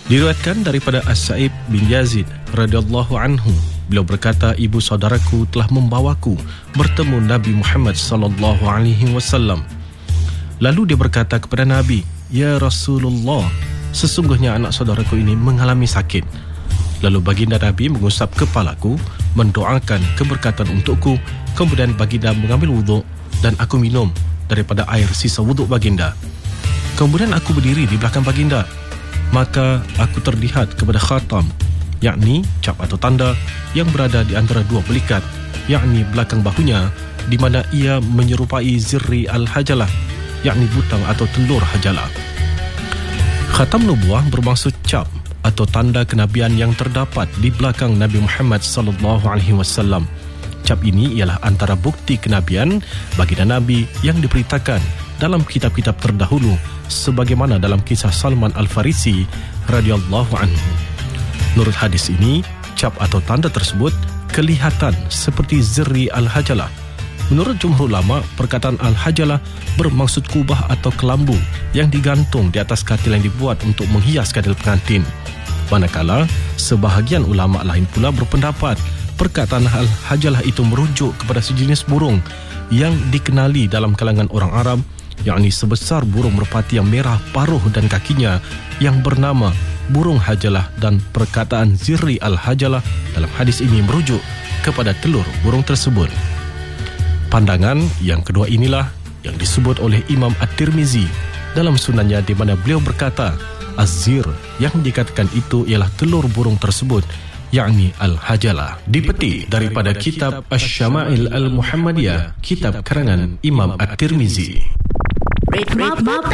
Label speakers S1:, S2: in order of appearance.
S1: Diriwayatkan daripada As-Sa'ib bin Yazid radhiyallahu anhu, beliau berkata, ibu saudaraku telah membawaku bertemu Nabi Muhammad sallallahu alaihi wasallam. Lalu dia berkata kepada Nabi, "Ya Rasulullah, sesungguhnya anak saudaraku ini mengalami sakit." Lalu baginda Nabi mengusap kepalaku, mendoakan keberkatan untukku. Kemudian baginda mengambil wuduk dan aku minum daripada air sisa wuduk baginda. Kemudian aku berdiri di belakang baginda. Maka aku terlihat kepada khatam, yakni cap atau tanda yang berada di antara dua belikat, yakni belakang bahunya, di mana ia menyerupai zirri al-hajalah, yakni butang atau telur hajalah. Khatam nubuah bermaksud cap atau tanda kenabian yang terdapat di belakang Nabi Muhammad sallallahu alaihi wasallam. Cap ini ialah antara bukti kenabian baginda Nabi yang diberitakan dalam kitab-kitab terdahulu, sebagaimana dalam kisah Salman Al-Farisi radhiyallahu anhu. Menurut hadis ini, cap atau tanda tersebut kelihatan seperti zirri al-hajalah. Menurut jumhur ulama, perkataan al-hajalah bermaksud kubah atau kelambu yang digantung di atas katil yang dibuat untuk menghias katil pengantin. Manakala sebahagian ulama lain pula berpendapat perkataan al-hajalah itu merujuk kepada sejenis burung yang dikenali dalam kalangan orang Arab, yakni sebesar burung merpati yang merah paruh dan kakinya yang bernama burung hajalah, dan perkataan zirri al-hajalah dalam hadis ini merujuk kepada telur burung tersebut. Pandangan yang kedua inilah yang disebut oleh Imam At-Tirmizi dalam sunannya, di mana beliau berkata az-zir yang dikatakan itu ialah telur burung tersebut, yakni al-hajalah. Dipetik daripada kitab Asy-Syama'il Al-Muhammadiyah, kitab karangan Imam At-Tirmizi.